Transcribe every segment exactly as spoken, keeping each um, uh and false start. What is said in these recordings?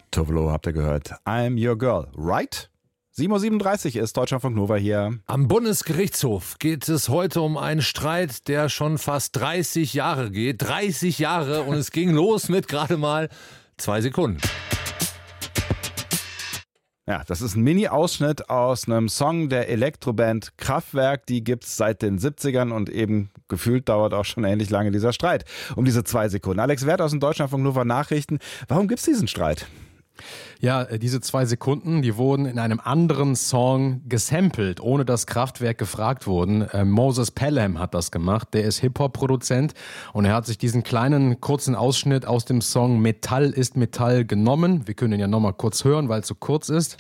Tove Lo habt ihr gehört. I'm your girl, right? sieben Uhr siebenunddreißig ist Deutschlandfunk Nova hier. Am Bundesgerichtshof geht es heute um einen Streit, der schon fast dreißig Jahre geht. dreißig Jahre und es ging los mit gerade mal zwei Sekunden. Ja, das ist ein Mini-Ausschnitt aus einem Song der Elektroband Kraftwerk. Die gibt's seit den siebzigern und eben gefühlt dauert auch schon ähnlich lange dieser Streit um diese zwei Sekunden. Alex Werth aus den Deutschlandfunk Nova Nachrichten. Warum gibt's diesen Streit? Ja, diese zwei Sekunden, die wurden in einem anderen Song gesampelt, ohne dass Kraftwerk gefragt wurden. Äh, Moses Pelham hat das gemacht, der ist Hip-Hop-Produzent und er hat sich diesen kleinen, kurzen Ausschnitt aus dem Song Metall ist Metall genommen. Wir können ihn ja nochmal kurz hören, weil es so kurz ist.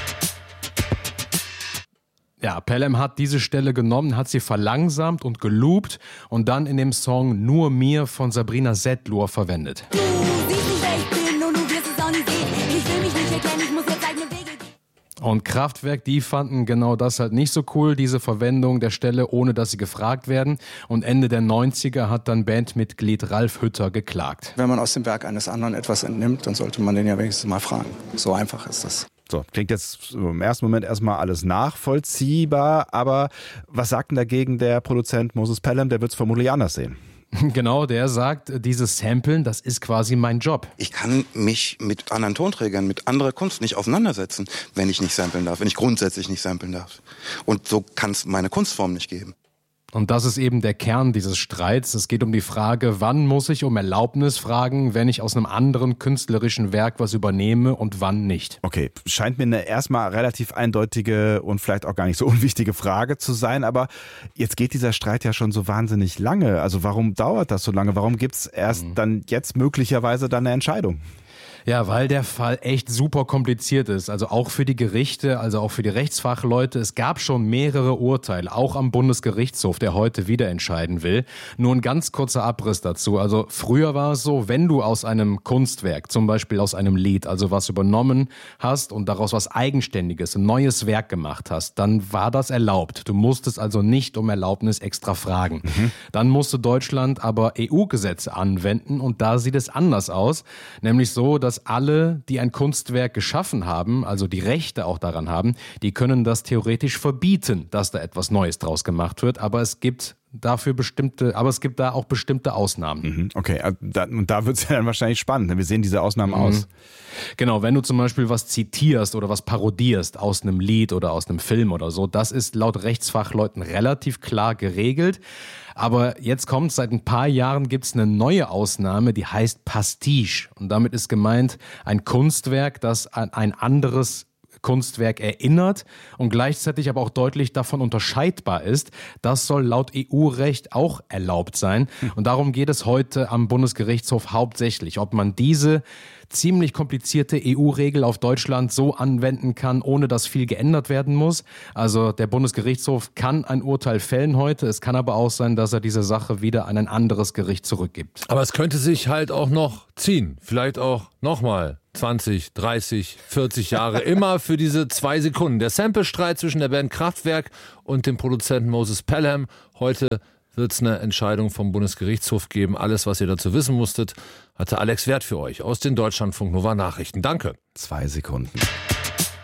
Ja, Pelham hat diese Stelle genommen, hat sie verlangsamt und geloopt und dann in dem Song Nur mir von Sabrina Setlur verwendet. Du siehst nicht, wer ich bin und du wirst es auch nicht sehen. Ich will mich nicht erkennen, ich muss jetzt eigene Wege gehen. Und Kraftwerk, die fanden genau das halt nicht so cool, diese Verwendung der Stelle, ohne dass sie gefragt werden. Und Ende der neunziger hat dann Bandmitglied Ralf Hütter geklagt. Wenn man aus dem Werk eines anderen etwas entnimmt, dann sollte man den ja wenigstens mal fragen. So einfach ist das. So, klingt jetzt im ersten Moment erstmal alles nachvollziehbar, aber was sagt denn dagegen der Produzent Moses Pelham? Der wird es vermutlich anders sehen. Genau, der sagt, dieses Samplen, das ist quasi mein Job. Ich kann mich mit anderen Tonträgern, mit anderer Kunst nicht auseinandersetzen, wenn ich nicht samplen darf, wenn ich grundsätzlich nicht samplen darf. Und so kann es meine Kunstform nicht geben. Und das ist eben der Kern dieses Streits. Es geht um die Frage, wann muss ich um Erlaubnis fragen, wenn ich aus einem anderen künstlerischen Werk was übernehme und wann nicht. Okay, scheint mir eine erstmal relativ eindeutige und vielleicht auch gar nicht so unwichtige Frage zu sein, aber jetzt geht dieser Streit ja schon so wahnsinnig lange. Also warum dauert das so lange? Warum gibt es erst mhm. dann jetzt möglicherweise dann eine Entscheidung? Ja, weil der Fall echt super kompliziert ist, also auch für die Gerichte, also auch für die Rechtsfachleute. Es gab schon mehrere Urteile, auch am Bundesgerichtshof, der heute wieder entscheiden will. Nur ein ganz kurzer Abriss dazu. Also früher war es so, wenn du aus einem Kunstwerk, zum Beispiel aus einem Lied, also was übernommen hast und daraus was Eigenständiges, ein neues Werk gemacht hast, dann war das erlaubt. Du musstest also nicht um Erlaubnis extra fragen. Mhm. Dann musste Deutschland aber E U-Gesetze anwenden und da sieht es anders aus, nämlich so, dass dass alle, die ein Kunstwerk geschaffen haben, also die Rechte auch daran haben, die können das theoretisch verbieten, dass da etwas Neues draus gemacht wird. Aber es gibt dafür bestimmte, aber es gibt da auch bestimmte Ausnahmen. Okay, da, und da wird es ja dann wahrscheinlich spannend, denn wir sehen diese Ausnahmen mhm. aus. Genau, wenn du zum Beispiel was zitierst oder was parodierst aus einem Lied oder aus einem Film oder so, das ist laut Rechtsfachleuten relativ klar geregelt. Aber jetzt kommt, seit ein paar Jahren gibt es eine neue Ausnahme, die heißt Pastiche. Und damit ist gemeint ein Kunstwerk, das an ein anderes Kunstwerk erinnert und gleichzeitig aber auch deutlich davon unterscheidbar ist. Das soll laut E U-Recht auch erlaubt sein. Und darum geht es heute am Bundesgerichtshof hauptsächlich, ob man diese ziemlich komplizierte E U-Regel auf Deutschland so anwenden kann, ohne dass viel geändert werden muss. Also der Bundesgerichtshof kann ein Urteil fällen heute. Es kann aber auch sein, dass er diese Sache wieder an ein anderes Gericht zurückgibt. Aber es könnte sich halt auch noch ziehen. Vielleicht auch nochmal zwanzig, dreißig, vierzig Jahre. Immer für diese zwei Sekunden. Der Sample-Streit zwischen der Band Kraftwerk und dem Produzenten Moses Pelham. Heute wird es eine Entscheidung vom Bundesgerichtshof geben. Alles, was ihr dazu wissen musstet, hatte Alex Werth für euch aus den Deutschlandfunk Nova Nachrichten. Danke. Zwei Sekunden.